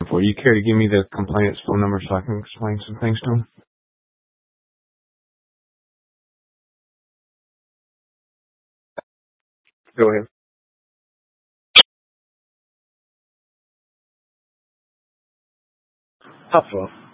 Wonderful. You care to give me the complainant's phone number so I can explain some things to him? Go ahead. How far?